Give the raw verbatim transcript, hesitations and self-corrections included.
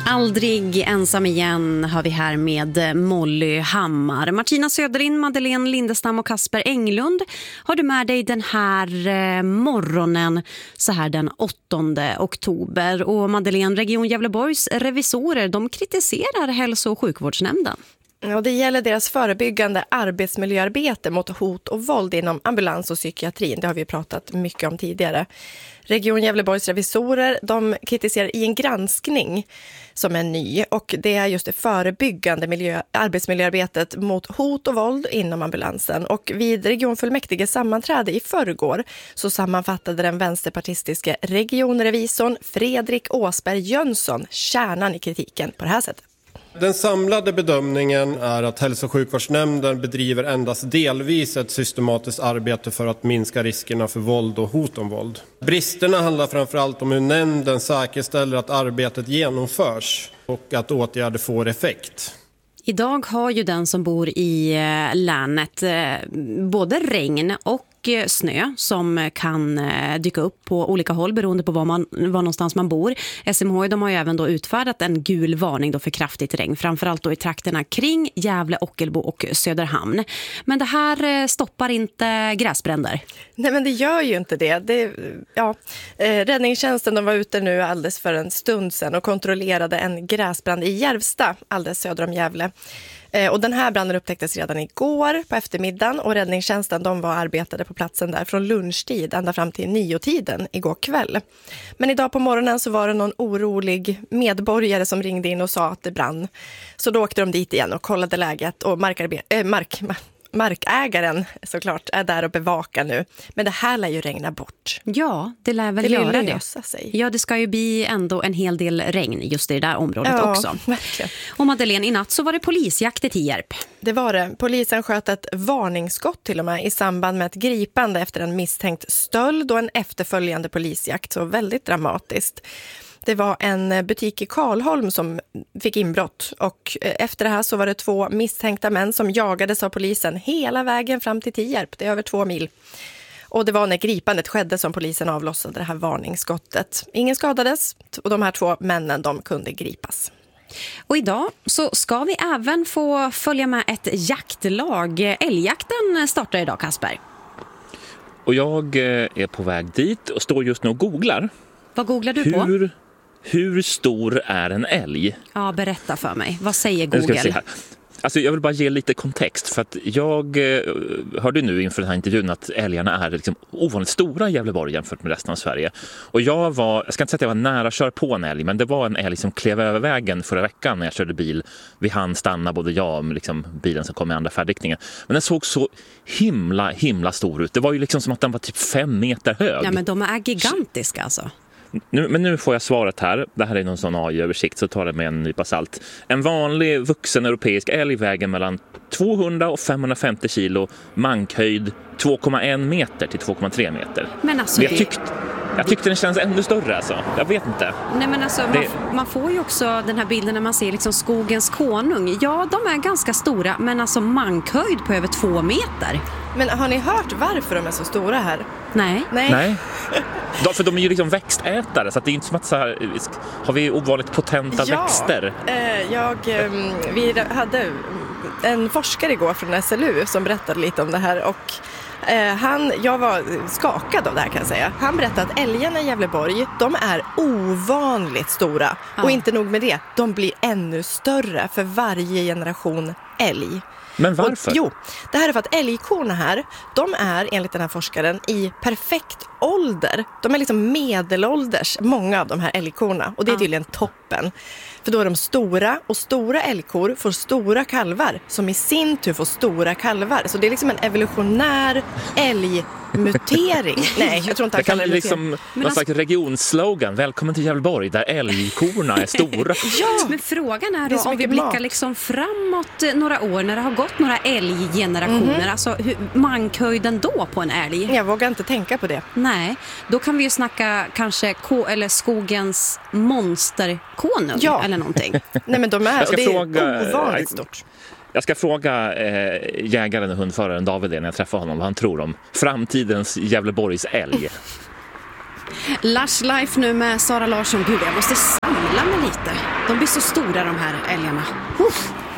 Aldrig ensam igen har vi här med Molly Hammar. Martina Söderlind, Madeleine Lindestam och Kasper Englund har du med dig den här eh, morgonen så här den åttonde oktober. Och Madeleine, Region Gävleborgs revisorer, de kritiserar hälso- och sjukvårdsnämnden. Ja, det gäller deras förebyggande arbetsmiljöarbete mot hot och våld inom ambulans och psykiatrin. Det har vi pratat mycket om tidigare. Region Gävleborgs revisorer, de kritiserar i en granskning som är ny, och det är just det förebyggande miljö, arbetsmiljöarbetet mot hot och våld inom ambulansen. Och vid regionfullmäktige sammanträde i förrgår så sammanfattade den vänsterpartistiska regionrevisorn Fredrik Åsberg Jönsson kärnan i kritiken på det här sättet. Den samlade bedömningen är att hälso- och sjukvårdsnämnden bedriver endast delvis ett systematiskt arbete för att minska riskerna för våld och hot om våld. Bristerna handlar framförallt om hur nämnden säkerställer att arbetet genomförs och att åtgärder får effekt. Idag har ju den som bor i länet både regn och snö som kan dyka upp på olika håll beroende på var, man, var någonstans man bor. S M H de har ju även då utfärdat en gul varning då för kraftigt regn, framförallt då i trakterna kring Gävle, Ockelbo och Söderhamn. Men det här stoppar inte gräsbränder. Nej, men det gör ju inte det. det ja. Räddningstjänsten de var ute nu alldeles för en stund sedan och kontrollerade en gräsbrand i Järvsta alldeles söder om Gävle. Och den här branden upptäcktes redan igår på eftermiddagen, och räddningstjänsten de var arbetade på platsen där från lunchtid ända fram till niotiden igår kväll. Men idag på morgonen så var det någon orolig medborgare som ringde in och sa att det brann. Så då åkte de dit igen och kollade läget, och markarbe- äh, mark... markägaren såklart är där och bevakar nu. Men det här lär ju regna bort. Ja, det lär väl det göra det. Lösa sig. Ja, det ska ju bli ändå en hel del regn just i det där området ja, också. Verkligen. Och Madeleine, i natt så var det polisjakt i Tierp. Det var det. Polisen sköt ett varningsskott till och med i samband med ett gripande efter en misstänkt stöld och en efterföljande polisjakt. Så väldigt dramatiskt. Det var en butik i Karlholm som fick inbrott, och efter det här så var det två misstänkta män som jagades av polisen hela vägen fram till Tierp. Det är över två mil. Och det var när gripandet skedde som polisen avlossade det här varningsskottet. Ingen skadades, och de här två männen de kunde gripas. Och idag så ska vi även få följa med ett jaktlag. Älgjakten startar idag, Kasper. Och jag är på väg dit och står just nu och googlar. Vad googlar du hur, på? Hur stor är en älg? Ja, berätta för mig. Vad säger Nu ska Google? vi se här. Alltså jag vill bara ge lite kontext, för att jag eh, hörde nu inför den här intervjun att älgarna är liksom ovanligt stora i Gävleborg jämfört med resten av Sverige. Och jag var, jag ska inte säga att jag var nära att köra på en älg, men det var en älg som klev över vägen förra veckan när jag körde bil. Vi hann stanna, både jag och liksom bilen som kom i andra färdriktningen. Men den såg så himla, himla stor ut. Det var ju liksom som att den var typ fem meter hög. Ja, men de är gigantiska alltså. Nu, men nu får jag svaret här. Det här är någon sån A I-översikt, så tar det med en nypa salt. En vanlig vuxen europeisk älg väger mellan tvåhundra och femhundrafemtio kilo, mankhöjd två komma en meter till två komma tre meter. Men alltså jag, det... tyckte, jag tyckte den känns ännu större alltså. Jag vet inte. Nej, men alltså, det... man, man får ju också den här bilden när man ser liksom skogens konung. Ja, de är ganska stora, men alltså mankhöjd på över två meter. Men har ni hört varför de är så stora här? Nej. Nej. Nej. De, för de är ju liksom växtätare, så att det är inte som att så här, har vi ovanligt potenta ja, växter. Eh, jag, eh, vi hade en forskare igår från S L U som berättade lite om det här, och eh, han, jag var skakad av det här kan jag säga. Han berättade att älgarna i Gävleborg, de är ovanligt stora. Ja. Och inte nog med det, de blir ännu större för varje generation älg. Men varför? Och, jo, det här är för att älgkorna här, de är enligt den här forskaren i perfekt ålder. De är liksom medelålders, många av de här älgkorna. Och det är tydligen toppen. För då är de stora, och stora älgkor får stora kalvar som i sin tur får stora kalvar. Så det är liksom en evolutionär älgmutering. Nej, jag tror inte det kan bli det liksom någon alltså... slags regionslogan. Välkommen till Gävleborg där älgkorna är stora. Ja, men frågan är då är om vi blickar mat. liksom framåt några år när det har gått några älggenerationer. Mm-hmm. Alltså hur, mankhöjden då på en älg? Jag vågar inte tänka på det. Nej, då kan vi ju snacka kanske ko- eller skogens monsterkonung ja. eller någonting. Nej, men de är, och det fråga, är ovanligt stort. Jag ska fråga eh, jägaren och hundföraren David när jag träffar honom vad han tror om framtidens Gävleborgs älg. Lush Life nu med Sara Larsson. Gud, jag måste samla mig lite. De blir så stora de här älgarna. Uff.